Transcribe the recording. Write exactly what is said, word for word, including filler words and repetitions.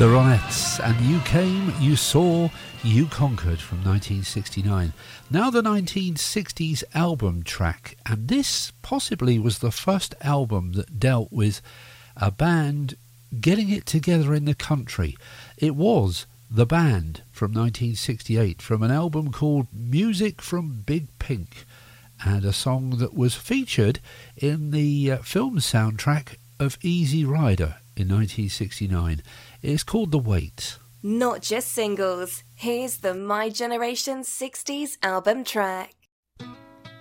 The Ronettes and You Came, You Saw, You Conquered from nineteen sixty-nine. Now the nineteen sixties album track, and this possibly was the first album that dealt with a band getting it together in the country. It was The Band from nineteen sixty-eight, from an album called Music from Big Pink, and a song that was featured in the uh, film soundtrack of Easy Rider in nineteen sixty-nine. It's called The Wait. Not just singles. Here's the My Generation sixties album track.